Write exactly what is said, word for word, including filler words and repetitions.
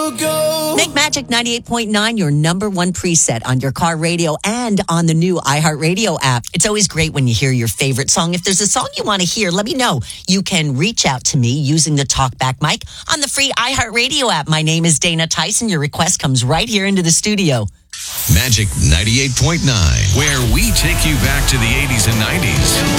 Make Magic ninety-eight point nine your number one preset on your car radio and on the new iHeartRadio app. It's always great when you hear your favorite song. If there's a song you want to hear, let me know. You can reach out to me using the TalkBack mic on the free iHeartRadio app. My name is Dana Tyson. Your request comes right here into the studio. Magic ninety-eight point nine, where we take you back to the eighties and nineties.